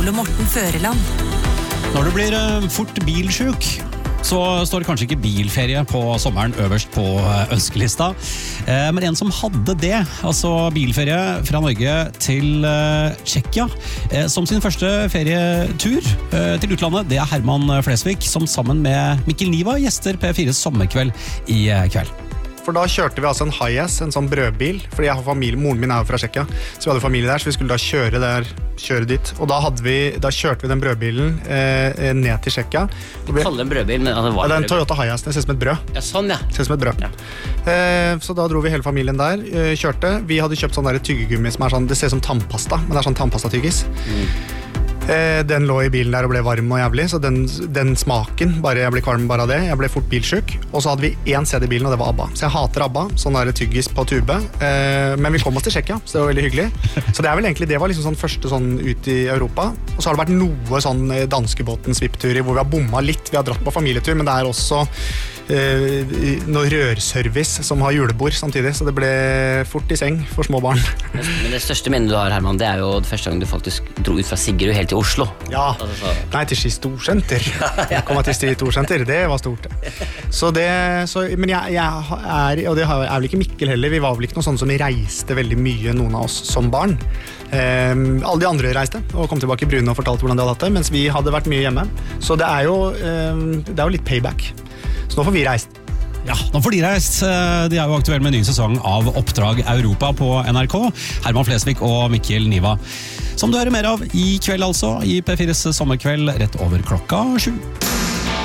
Ole Morten Føreland. Når du blir fort bilsjuk, så står kanskje ikke bilferie på sommeren øverst på ønskelista. Men en som hadde det, altså bilferie fra Norge til Tsjekkia, som sin første ferietur til utlandet, det er Herman Flesvig, som sammen med Mikkel Niva gjester P4's sommerkveld i kveld. For da kjørte vi altså en Hiace, en sånn brødbil, fordi jeg har familie, moren min er jo fra Tsjekkia, så vi hadde familie der, så vi skulle da kjøre dit. Og da kjørte vi den brødbilen ned til Tsjekkia. Du kaller en brødbil, men det var det er en Toyota Hiace, det ser ut som et brød. Ja, sånn ja. Det ser ut som et brød. Ja. Så da dro vi hele familien der, kjørte. Vi hadde kjøpt sånn der tyggegummi som er sånn, det ser ut som tannpasta, men det er sånn tannpasta-tyggis. Den lå i bilen der og ble varm og jævlig, så den smaken, jeg ble kvalm bare av det. Jeg ble fort bilsjuk, og så hadde vi en CD i bilen, og det var ABBA. Så jeg hater ABBA, sånn der tyggis på tube. Men vi kom oss til Tsjekkia, så det var veldig hyggelig. Så det er vel egentlig, det var liksom sånn første sånn ut i Europa. Og så har det vært noe sånn danskebåten svippturer, hvor vi har bomma litt. Vi har dratt på familietur, men det er også noe rørservice som har julebord samtidig, så det ble fort i seng for små barn. Men det største minnet du har, Herman, det er jo det første gang du faktisk dro ut fra Siggerud helt til Oslo. Ja, nei, til Ski Storsenter. Jeg kom til Ski Storsenter, det var stort. Men jeg er, og det er vel ikke Mikkel heller, vi var vel ikke noe sånn som reiste veldig mye, noen av oss som barn. Alle de andre reiste og kom tilbake i Brune og fortalte hvordan de hadde hatt det, mens vi hadde vært mye hjemme. Så det er jo litt payback. Så nå får vi reist. Ja, nå får de reist. De er jo aktuelle med en ny sesong av Oppdrag Europa på NRK. Herman Flesvig og Mikkel Niva. Som du hører mer av i kveld altså, i P4's sommerkveld rett over klokka 7.